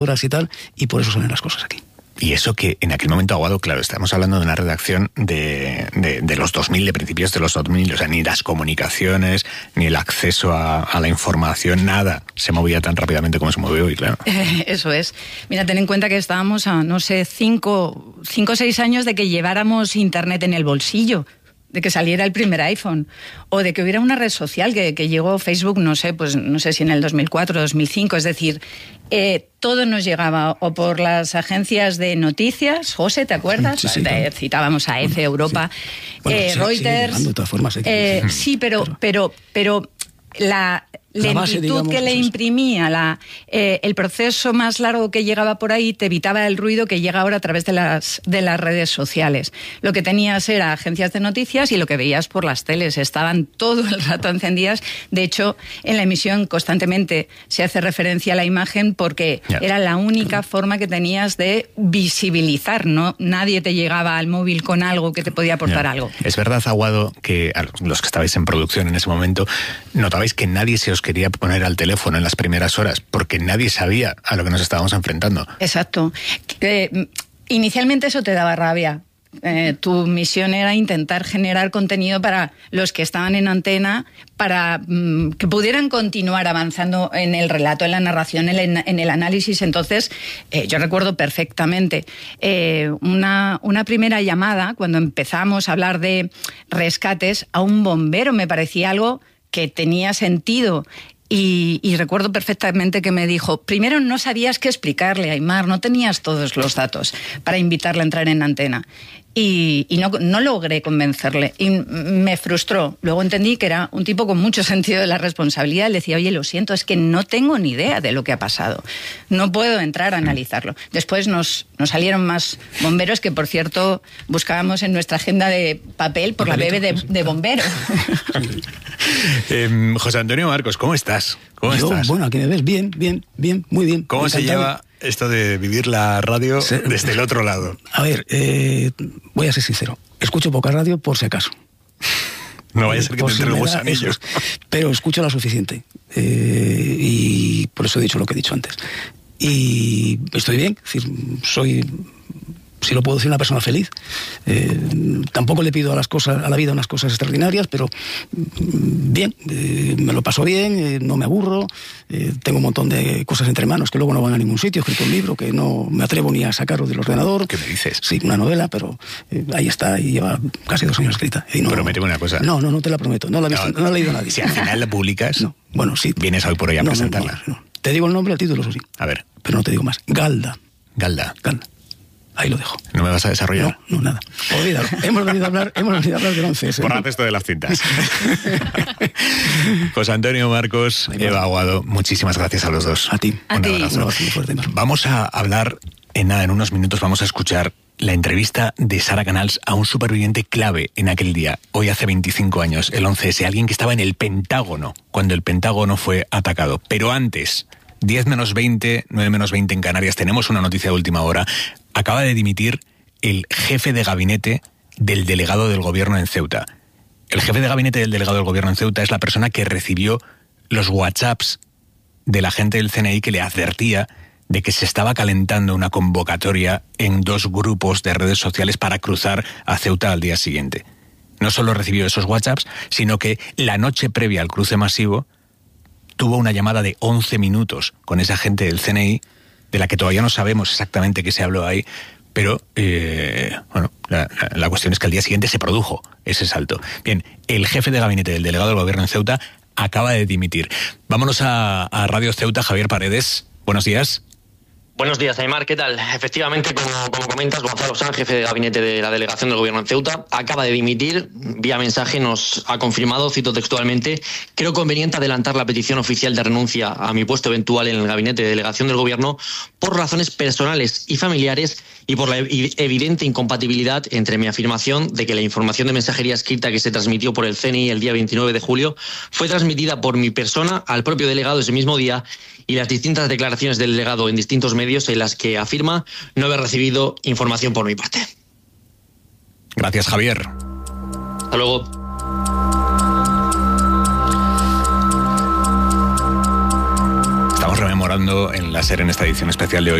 horas y tal, y por eso salen las cosas aquí. Y eso que en aquel momento, Aguado, claro, estamos hablando de una redacción de los 2000, de principios de los 2000, o sea, ni las comunicaciones, ni el acceso a la información, nada se movía tan rápidamente como se mueve hoy, claro. Eso es. Mira, ten en cuenta que estábamos a, 5 o 6 años de que lleváramos internet en el bolsillo, de que saliera el primer iPhone, o de que hubiera una red social que llegó Facebook, no sé si en el 2004 o 2005, es decir, todo nos llegaba o por las agencias de noticias, José, ¿te acuerdas? Sí, citábamos a EFE, Europa, sí. Bueno, Reuters. De todas formas, sí, pero la lentitud que le imprimía, el proceso más largo que llegaba por ahí, te evitaba el ruido que llega ahora a través de las redes sociales. Lo que tenías era agencias de noticias y lo que veías por las teles. Estaban todo el rato encendidas. De hecho, en la emisión constantemente se hace referencia a la imagen porque era la única forma que tenías de visibilizar, ¿no? Nadie te llegaba al móvil con algo que te podía aportar algo. Es verdad, Aguado, que a los que estabais en producción en ese momento, notabais que nadie se os quería poner al teléfono en las primeras horas, porque nadie sabía a lo que nos estábamos enfrentando. Exacto. Inicialmente eso te daba rabia. Tu misión era intentar generar contenido para los que estaban en antena, para que pudieran continuar avanzando en el relato, en la narración, en el análisis. Entonces, yo recuerdo perfectamente una primera llamada, cuando empezamos a hablar de rescates, a un bombero me parecía algo que tenía sentido. Y recuerdo perfectamente que me dijo, primero no sabías qué explicarle a Aimar, no tenías todos los datos para invitarle a entrar en antena. Y no logré convencerle. Y me frustró. Luego entendí que era un tipo con mucho sentido de la responsabilidad. Le decía, oye, lo siento, es que no tengo ni idea de lo que ha pasado. No puedo entrar a analizarlo. Después nos salieron más bomberos que, por cierto, buscábamos en nuestra agenda de papel por la BB de bombero. José Antonio Marcos, ¿cómo estás? ¿Cómo estás? Bueno, aquí me ves bien, muy bien. ¿Cómo se lleva esto de vivir la radio desde el otro lado? A ver, voy a ser sincero. Escucho poca radio por si acaso. No vaya a ser que te entre el gusanillo. Pero escucho lo suficiente. Y por eso he dicho lo que he dicho antes. Y estoy bien. Es decir, soy, si lo puedo decir, una persona feliz. Tampoco le pido a la vida unas cosas extraordinarias, pero bien, me lo paso bien, no me aburro, tengo un montón de cosas entre manos que luego no van a ningún sitio. He escrito un libro que no me atrevo ni a sacarlo del ordenador. ¿Qué me dices? Sí, una novela, pero ahí está, y lleva casi 2 años escrita. Y no, prométeme una cosa. No te la prometo, no la ha leído nadie. Si al final la publicas, no. Bueno, sí. Vienes hoy por hoy a presentarla. No. Te digo el nombre, el título, eso sí. A ver. Pero no te digo más. Galda. Ahí lo dejo. ¿No me vas a desarrollar? No, nada. Olvídalo. Hemos venido a hablar del 11. Borrad esto de las cintas. José Antonio Marcos, Eva Aguado, muchísimas gracias a los dos. A ti. Un abrazo. Vamos a hablar, en unos minutos vamos a escuchar la entrevista de Sara Canals a un superviviente clave en aquel día, hoy hace 25 años, el 11S, alguien que estaba en el Pentágono, cuando el Pentágono fue atacado. Pero antes, 10 menos 20, 9 menos 20 en Canarias, tenemos una noticia de última hora. Acaba de dimitir el jefe de gabinete del delegado del gobierno en Ceuta. El jefe de gabinete del delegado del gobierno en Ceuta es la persona que recibió los WhatsApps de la gente del CNI que le advertía de que se estaba calentando una convocatoria en 2 grupos de redes sociales para cruzar a Ceuta al día siguiente. No solo recibió esos WhatsApps, sino que la noche previa al cruce masivo tuvo una llamada de 11 minutos con esa gente del CNI, de la que todavía no sabemos exactamente qué se habló ahí, pero la cuestión es que al día siguiente se produjo ese salto. Bien, el jefe de gabinete del delegado del gobierno en Ceuta acaba de dimitir. Vámonos a Radio Ceuta, Javier Paredes. Buenos días. Buenos días, Aimar, ¿qué tal? Efectivamente, como comentas, Gonzalo Sanz, jefe de gabinete de la delegación del gobierno en Ceuta, acaba de dimitir. Vía mensaje nos ha confirmado, cito textualmente, creo conveniente adelantar la petición oficial de renuncia a mi puesto eventual en el gabinete de delegación del gobierno por razones personales y familiares y por la evidente incompatibilidad entre mi afirmación de que la información de mensajería escrita que se transmitió por el CNI el día 29 de julio fue transmitida por mi persona al propio delegado ese mismo día y las distintas declaraciones del delegado en distintos medios en las que afirma no haber recibido información por mi parte. Gracias, Javier. Hasta luego. Estamos rememorando en la SER, en esta edición especial de hoy,